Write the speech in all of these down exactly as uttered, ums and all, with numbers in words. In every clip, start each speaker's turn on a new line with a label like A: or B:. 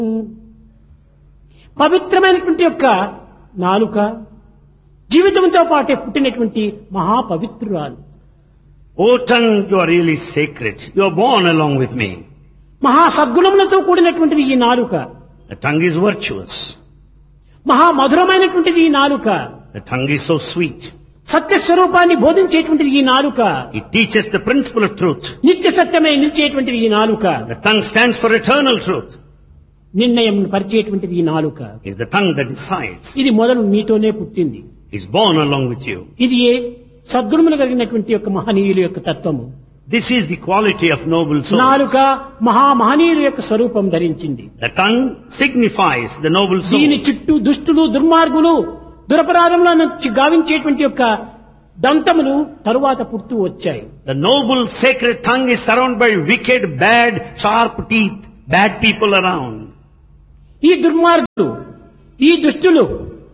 A: పవిత్రమైనటువంటి యొక్క నాలుక జీవితంతో పాటే పుట్టినటువంటి మహాపవిత్రురాలు.
B: O tongue, you are really sacred. You are born along with me.
A: మహా సద్గుణములతో కూడినటువంటిది ఈ నాలుక.
B: The tongue is virtuous.
A: మహా మధురమైనటువంటిది ఈ నాలుక.
B: The tongue is so sweet.
A: సత్య స్వరూపాన్ని బోధించేటువంటిది ఈ నాలుక.
B: It teaches the principle of truth.
A: నిత్య సత్యమై నిలిచేటువంటిది ఈ నాలుక.
B: The tongue stands for eternal truth.
A: నిర్ణయం పరిచేటువంటిది ఈ నాలుక.
B: It's the tongue that decides.
A: ఇది మొదలు మీతోనే పుట్టింది.
B: It's born along with you.
A: ఇది ఏ సద్గుణములు కలిగినటువంటి యొక్క మహనీయుల యొక్క తత్వము.
B: This is the quality of noble soul.
A: నాలుక మహా మహనీయుల యొక్క స్వరూపం ధరించింది.
B: The tongue signifies the noble soul.
A: దీని చుట్టూ దుష్టులు దుర్మార్గులు దురపరాధములను గావించేటువంటి యొక్క దంతములు తరువాత పుడుతూ వచ్చాయి.
B: The noble sacred tongue is surrounded by wicked, bad, sharp teeth, bad people around.
A: ఈ దుర్మార్గులు ఈ దుష్టులు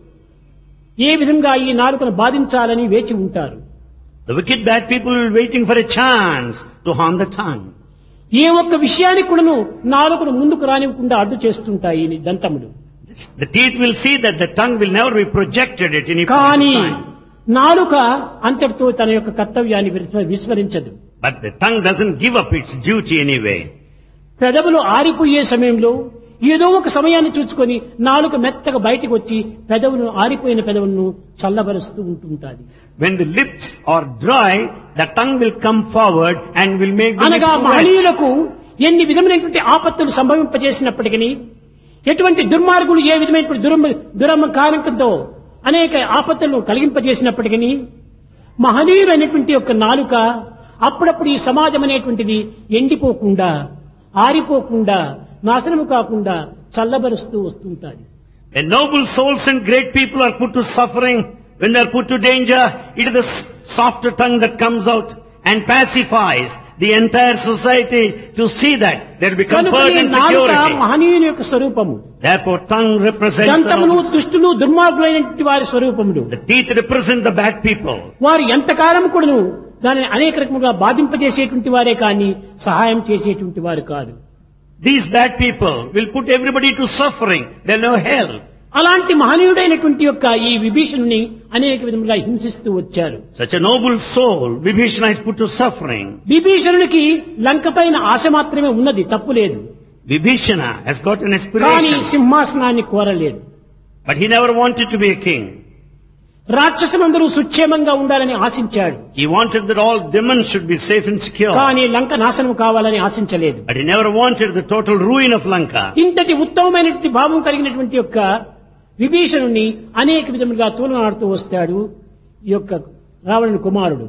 A: ఏ విధంగా ఈ నాలుకను బాధించాలని వేచి ఉంటారు.
B: The wicked, bad people will be waiting for a chance to harm the tongue.
A: ఏ ఒక్క విషయానికి కూడాను నాలుకను ముందుకు రానివ్వకుండా అడ్డు చేస్తుంటాయి ఈ దంతములు.
B: The teeth will see that the tongue will never be projected at any point
A: కానీ
B: of time.
A: నాలుక అంతటితో తన యొక్క కర్తవ్యాన్ని విస్మ- విస్మరించదు.
B: But the tongue doesn't give up its duty anyway.
A: పెదవులు ఆరిపోయే సమయంలో ఏదో ఒక సమయాన్ని చూసుకొని నాలుక మెత్తగా బయటకు వచ్చి పెదవును ఆరిపోయిన పెదవులను చల్లబరుస్తూ ఉంటుంటాది.
B: When the lips are dry, the tongue will come forward and will make the
A: అనగా
B: lips wet.
A: మహనీయులకు ఎన్ని విధమైనటువంటి ఆపత్తులు సంభవింపజేసినప్పటికీ ఎటువంటి దుర్మార్గులు ఏ విధమైనటువంటి దురమ దురమ కారణంతో అనేక ఆపత్తులను కలిగింపజేసినప్పటికీ మహనీయులైనటువంటి యొక్క నాలుక అప్పుడప్పుడు ఈ సమాజం అనేటువంటిది ఎండిపోకుండా ఆరిపోకుండా నాశనము కాకుండా చల్లబరుస్తూ వస్తుంటాది.
B: When noble souls and great people are put to suffering, when they are put to danger, it is the s- softer tongue that comes out and pacifies the entire society to see that there will be
A: కనుక
B: comfort
A: ఈ
B: and
A: నాలుక
B: security.
A: మహనీయుని యొక్క స్వరూపము.
B: Therefore, tongue represents the,
A: దంతములు
B: noble-
A: దుష్టులు దుర్మార్గులైనటువంటి వారి స్వరూపములు.
B: the teeth represent the bad people.
A: వారు ఎంతకాలం కూడాను దానిని అనేక రకములుగా బాధింపజేసేటువంటి వారే కానీ సహాయం చేసేటువంటి వారు కాదు.
B: These bad people will put everybody to suffering. They will no help.
A: అలాంటి మహనీయుడైనటువంటి యొక్క ఈ విభీషణుని అనేక విధములుగా హింసిస్తూ వచ్చారు.
B: Such a noble soul, Vibhishana is put to suffering.
A: విభీషణునికి లంక పైన ఆశ మాత్రమే ఉన్నది, తప్పు లేదు.
B: Vibhishana has got an
A: కానీ
B: aspiration,
A: సింహాసనాన్ని కోరలేదు.
B: but he never wanted to be a king.
A: రాక్షసులందరూ సుక్షేమంగా ఉండాలని ఆశించాడు.
B: He wanted that all demons should be safe and secure.
A: కానీ లంక నాశనం కావాలని ఆశించలేదు.
B: But he never wanted the total ruin of Lanka.
A: ఇంతటి ఉత్తమమైనటువంటి భావం కలిగినటువంటి యొక్క విభీషణుని అనేక విధములుగా తూలనాడుతూ వస్తాడు ఈ యొక్క రావణుని కుమారుడు.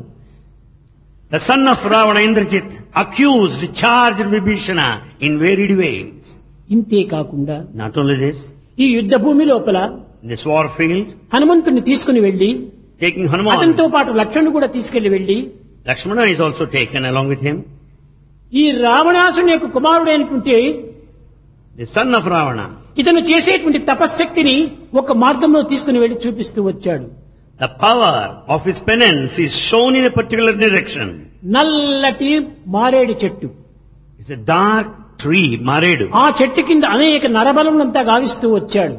B: The son of Ravana, Indrajit, accused, charged Vibhishana in varied ways.
A: ఇంతే కాకుండా
B: Not only this,
A: ఈ యుద్ధ భూమి లోపల
B: in this war field,
A: హనుమంతుని తీసుకుని వెళ్లి
B: taking
A: అతనితో
B: Hanuman,
A: పాటు లక్ష్మణుడు కూడా తీసుకెళ్లి వెళ్లి
B: Lakshmana is also taken along with him.
A: ఈ రావణాసుని యొక్క కుమారుడైనటువంటి
B: The son of Ravana,
A: ఇతను చేసేటువంటి తపశ్శక్తిని ఒక మార్గంలో తీసుకుని వెళ్లి చూపిస్తూ వచ్చాడు.
B: the power of his penance is shown in a particular direction.
A: నల్లటి మారేడు చెట్టు,
B: It's a dark tree, Maredu.
A: ఆ చెట్టు కింద అనేక నరబలములంతా గావిస్తూ వచ్చాడు.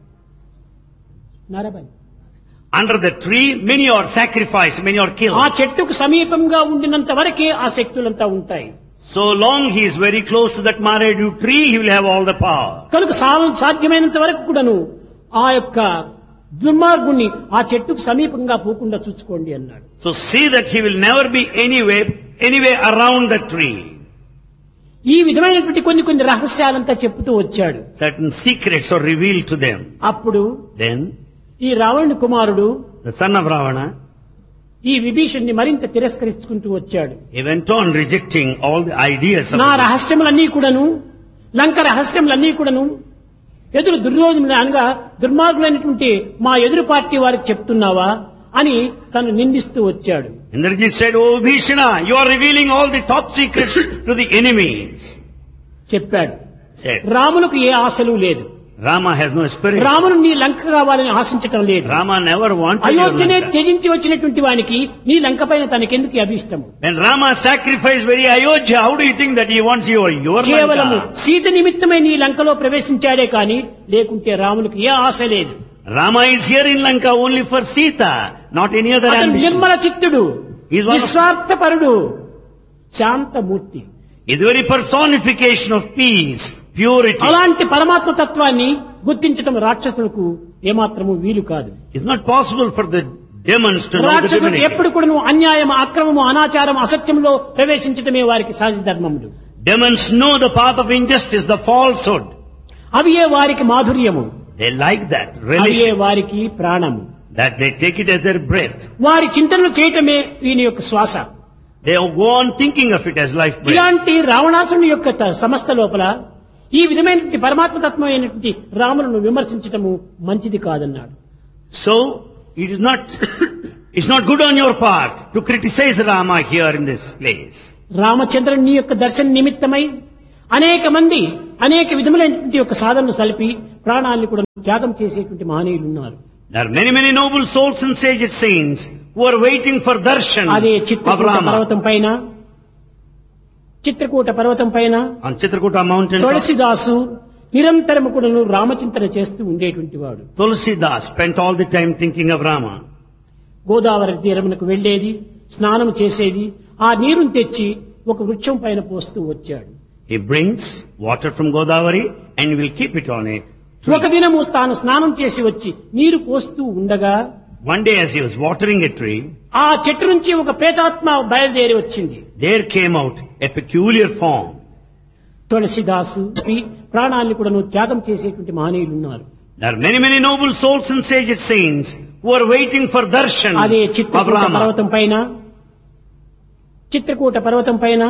A: నరబలి
B: Under the tree, many are sacrificed, many are
A: ఆ
B: killed.
A: చెట్టుకు సమీపంగా ఉండినంత వరకే ఆ శక్తులంతా ఉంటాయి.
B: So long he is very close to that Maredu tree, he will have all the power.
A: కనుక సా- సాధ్యమైనంత వరకు కూడాను ఆ యొక్క దుర్మార్గుణ్ణి ఆ చెట్టుకు సమీపంగా పోకుండా చూసుకోండి అన్నాడు.
B: So see that he will never be anyway, anyway around the tree.
A: ఈ విధమైనటువంటి కొన్ని కొన్ని రహస్యాలంతా చెప్తూ వచ్చాడు.
B: Certain secrets are revealed to them.
A: అప్పుడు
B: Then,
A: ఈ రావణుని కుమారుడు
B: the son of Ravana,
A: ఈ విభీషణ్ణి మరింత తిరస్కరించుకుంటూ వచ్చాడు.
B: he went on rejecting all the ideas of
A: నా
B: the
A: రహస్యములన్నీ కూడాను లంక రహస్యములన్నీ కూడాను ఎదురు దుర్యోధనుడు అనగా దుర్మార్గులైనటువంటి మా ఎదురు పార్టీ వారికి చెప్తున్నావా అని తను నిందిస్తూ వచ్చాడు.
B: Indrajit said, "Oh Bhishana, you are revealing all the top secrets to the enemies."
A: చెప్పాడు.
B: Said,
A: రాములకు ఏ ఆశలు లేదు.
B: Rama has no aspiration.
A: రామును నీ లంక కావాలని ఆశించటం లేదు.
B: Rama never wanted your
A: అయోధ్యనే
B: Lanka.
A: త్యజించి వచ్చినటువంటి వానికి నీ లంక పైన తనకెందుకు అభిష్టము?
B: When Rama sacrificed very Ayodhya, how do you think that he wants your, your
A: కేవలము
B: Lanka?
A: సీత నిమిత్తమే నీ లంకలో ప్రవేశించాడే కాని లేకుంటే రామునికి ఏ ఆశ లేదు.
B: Rama is here in Lanka only for Sita, not any other
A: అతను
B: ambition.
A: Nirmala చిత్తుడు,
B: He is one of-
A: నిస్వార్థపరుడు, Shanthamurthy.
B: Is the very personification of peace, purity.
A: అలాంటి పరమాత్మ తత్వాన్ని గుర్తించడం రాక్షసులకు ఏమాత్రము వీలు కాదు.
B: It's not possible for the demons to know the
A: రాక్షసులకు
B: divinity.
A: ఎప్పుడు కూడా అన్యాయం, అక్రమము, అనాచారం, అసత్యంలో ప్రవేశించటమే వారికి సహజ ధర్మములు.
B: Demons know the path of injustice, the falsehood.
A: అవియే వారికి మాధుర్యము,
B: They like that
A: అవియే
B: religion,
A: వారికి ప్రాణము.
B: that they take it as their breath.
A: వారి చింతనలు చేయటమే వీని యొక్క శ్వాస.
B: They go on thinking of it as life breath.
A: ఇలాంటి రావణాసుని యొక్క త- సంస్థ లోపల ఈ విధమైనటువంటి పరమాత్మ తత్వం అయినటువంటి రాములను విమర్శించటము మంచిది కాదన్నాడు.
B: So, it is not, it's not good on your part to criticize Rama here in this place.
A: రామచంద్రుని యొక్క దర్శన నిమిత్తమై అనేక మంది అనేక విధములైనటువంటి యొక్క సాధనలు సలిపి ప్రాణాన్ని కూడా త్యాగం చేసేటువంటి మహనీయులు ఉన్నారు.
B: There are many, many noble souls and sage saints who are waiting for darshan
A: అదే
B: of
A: చిత్రకూట
B: Rama.
A: పర్వతం పైన చిత్రకూట పర్వతం పైన
B: On Chitrakuta mountain, top,
A: తులసిదాసు నిరంతరము కూడాను రామచింతన చేస్తూ ఉండేటువంటి వాడు.
B: Tulsidas spent all the time thinking of Rama.
A: Godavari తీరమునకు వెళ్లేది, స్నానం చేసేది, ఆ నీరుని తెచ్చి ఒక వృక్షం పైన పోస్తూ వచ్చాడు.
B: He brings water from Godavari and will keep it on a tree.
A: ఒక దినము తాను స్నానం చేసి వచ్చి నీరు పోస్తూ ఉండగా
B: One day as he was watering a tree,
A: ఆ చెట్టు నుంచి ఒక ప్రేతాత్మ బయలుదేరి వచ్చింది.
B: there came out a peculiar form.
A: తులసిదాసు ఈ ప్రాణాన్ని కూడా త్యాగం చేసేటువంటి మహనీయులు ఉన్నారు.
B: There are many, many noble souls and sage saints who are waiting for darshan
A: అదే
B: of
A: చిత్రకూట
B: Rama.
A: పర్వతం పైన చిత్రకూట పర్వతం పైన